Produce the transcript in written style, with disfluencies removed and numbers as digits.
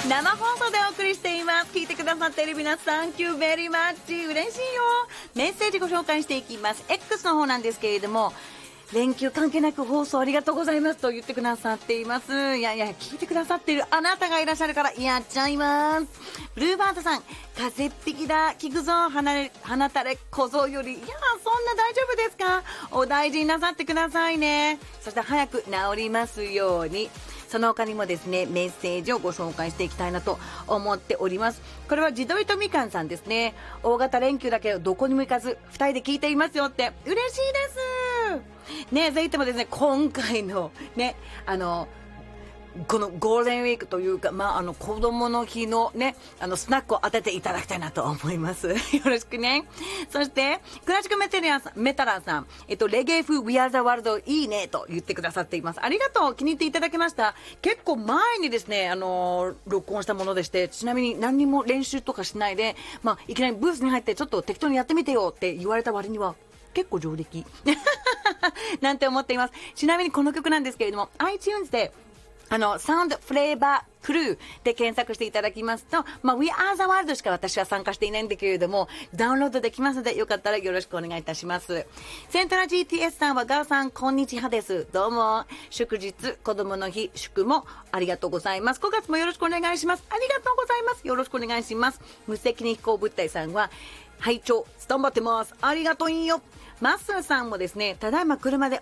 生放送でお送りしています。聞いてくださっている皆さん、Thank you very much。嬉しいよ。メッセージご紹介していきます。X の方なんですけれども、連休関係なく放送ありがとうございますと言ってくださっています。いやいや、聞いてくださっているあなたがいらっしゃるからやっちゃいます。ブルーバードさん、風邪っぴきだ、聞くぞ、鼻たれ小僧より。いや、そんな大丈夫ですか？お大事になさってくださいね。そして早く治りますように。その他にもですね、メッセージをご紹介していきたいなと思っております。これは自撮りとみかんさんですね。大型連休だけどどこにも行かず2人で聞いていますよって。嬉しいですね。ぜひともですね、今回のね、このゴールデンウィークというか、子供の日のね、スナックを当てていただきたいなと思います。よろしくね。そして、クラシックメタラーさん、レゲエ風 We Are the World いいねと言ってくださっています。ありがとう。気に入っていただけました。結構前にですね、録音したものでして、ちなみに何にも練習とかしないで、いきなりブースに入ってちょっと適当にやってみてよって言われた割には、結構上出来。なんて思っています。ちなみにこの曲なんですけれども、iTunes で、サウンドフレーバークルーで検索していただきますと、We Are the World しか私は参加していないんだけれども、ダウンロードできますので、よかったらよろしくお願いいたします。セントラ GTS さんは、ガーさん、こんにちはです。どうも。祝日、子供の日、祝もありがとうございます。5月もよろしくお願いします。ありがとうございます。よろしくお願いします。無責任飛行物体さんは、拝聴、スタンバってます。ありがとうよ。マッスーさんもですね、ただいま車で